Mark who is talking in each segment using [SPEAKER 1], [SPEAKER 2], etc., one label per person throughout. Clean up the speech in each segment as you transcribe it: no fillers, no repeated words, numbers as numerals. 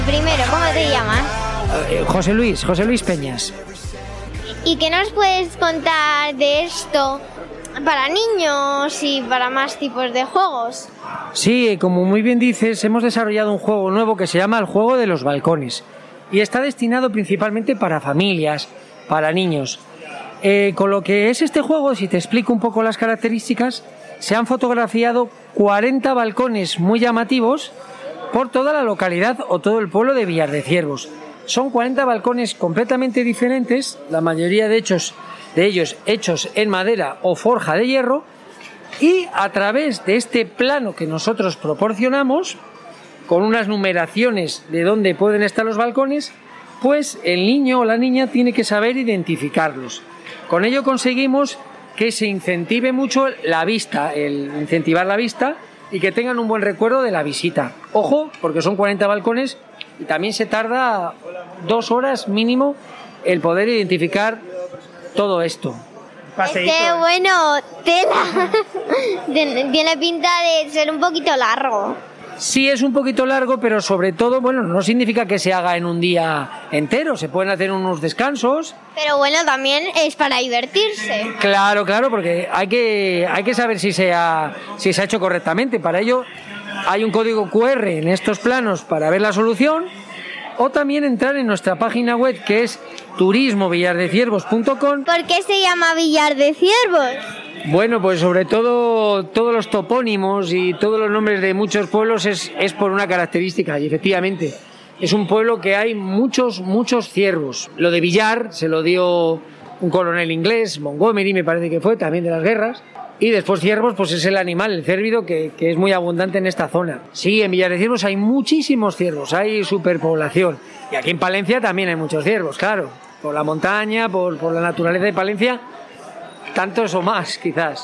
[SPEAKER 1] Primero, ¿cómo te llamas?
[SPEAKER 2] José Luis Peñas.
[SPEAKER 1] ¿Y qué nos puedes contar de esto para niños y para más tipos de juegos?
[SPEAKER 2] Sí, como muy bien dices, hemos desarrollado un juego nuevo que se llama el juego de los balcones y está destinado principalmente para familias, para niños. Con lo que es este juego, si te explico un poco las características, se han fotografiado 40 balcones muy llamativos por toda la localidad o todo el pueblo de Villar de Ciervos. Son 40 balcones completamente diferentes, la mayoría de ellos hechos en madera o forja de hierro, y a través de este plano que nosotros proporcionamos, con unas numeraciones de dónde pueden estar los balcones, pues el niño o la niña tiene que saber identificarlos. Con ello conseguimos que se incentive mucho la vista, el incentivar la vista y que tengan un buen recuerdo de la visita. Ojo, porque son 40 balcones y también se tarda 2 horas mínimo el poder identificar todo esto.
[SPEAKER 1] Paseíto. Bueno, tela. Tiene pinta de ser un poquito largo.
[SPEAKER 2] Sí, es un poquito largo, pero sobre todo, bueno, no significa que se haga en un día entero, se pueden hacer unos descansos.
[SPEAKER 1] Pero bueno, también es para divertirse.
[SPEAKER 2] Claro, porque hay que saber si se ha hecho correctamente. Para ello hay un código QR en estos planos para ver la solución, o también entrar en nuestra página web, que es turismovillardeciervos.com.
[SPEAKER 1] ¿Por qué se llama Villar de Ciervos?
[SPEAKER 2] Bueno, pues sobre todo todos los topónimos y todos los nombres de muchos pueblos es por una característica, y efectivamente es un pueblo que hay muchos ciervos. Lo de Villar se lo dio un coronel inglés, Montgomery me parece que fue, también de las guerras, y después ciervos pues es el animal, el cérvido, que es muy abundante en esta zona. Sí, en Villar de Ciervos hay muchísimos ciervos, hay superpoblación, y aquí en Palencia también hay muchos ciervos, claro, por la montaña, por la naturaleza de Palencia. Tantos o más, quizás.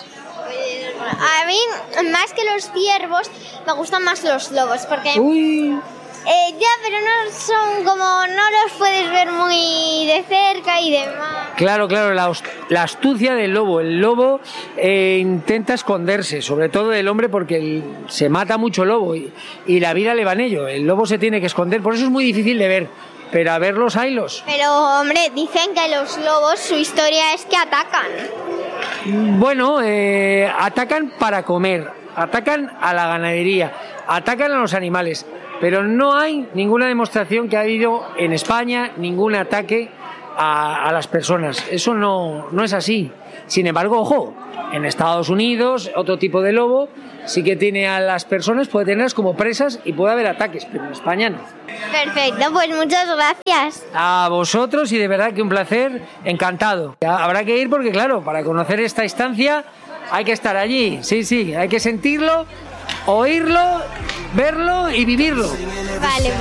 [SPEAKER 1] A mí, más que los ciervos, me gustan más los lobos, porque...
[SPEAKER 2] Uy.
[SPEAKER 1] Ya, pero no son como... no los puedes ver muy de cerca y demás.
[SPEAKER 2] Claro, la astucia del lobo. El lobo intenta esconderse, sobre todo del hombre, porque se mata mucho lobo y la vida le va en ello. El lobo se tiene que esconder, por eso es muy difícil de ver. Pero a verlos, haylos.
[SPEAKER 1] Pero, hombre, dicen que los lobos, su historia es que atacan.
[SPEAKER 2] Bueno, atacan para comer, atacan a la ganadería, atacan a los animales, pero no hay ninguna demostración que ha habido en España ningún ataque a las personas. Eso no es así. Sin embargo, ojo, en Estados Unidos otro tipo de lobo sí que tiene a las personas, puede tenerlas como presas y puede haber ataques, pero en España no.
[SPEAKER 1] Perfecto, pues muchas gracias.
[SPEAKER 2] A vosotros, y de verdad que un placer, encantado. Habrá que ir porque, claro, para conocer esta estancia hay que estar allí. Sí, hay que sentirlo, oírlo, verlo y vivirlo.
[SPEAKER 1] Vale.